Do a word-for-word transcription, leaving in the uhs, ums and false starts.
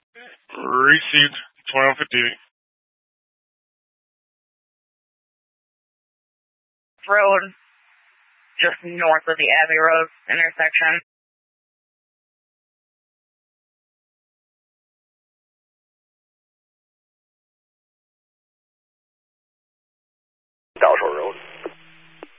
Received twenty-one fifty-eight. Road, just north of the Abbey Road intersection.